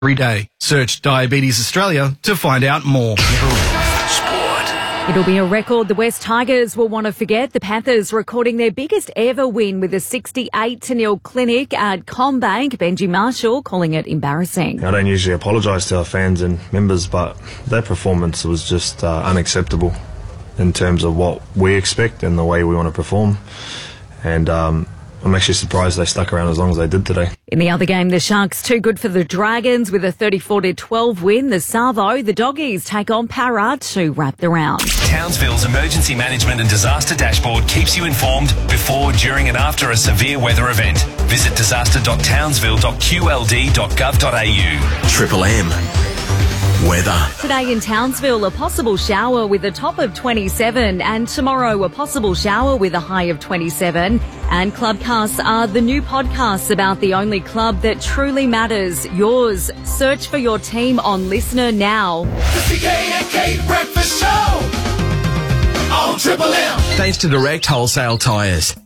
every day. Search Diabetes Australia to find out more. It'll be a record the West Tigers will want to forget. The Panthers recording their biggest ever win with a 68-0 clinic at CommBank. Benji Marshall calling it embarrassing. I don't usually apologise to our fans and members, but their performance was just unacceptable in terms of what we expect and the way we want to perform. And I'm actually surprised they stuck around as long as they did today. In the other game, the Sharks too good for the Dragons with a 34-12 win. The Savo, the Doggies take on Para to wrap the round. Townsville's emergency management and disaster dashboard keeps you informed before, during and after a severe weather event. Visit disaster.townsville.qld.gov.au. Triple M. Weather. Today in Townsville, a possible shower with a top of 27, and tomorrow a possible shower with a high of 27. And Clubcasts are the new podcasts about the only club that truly matters, yours. Search for your team on Listener now. The CK and Kate Breakfast Show on Triple M. Thanks to Direct Wholesale Tyres.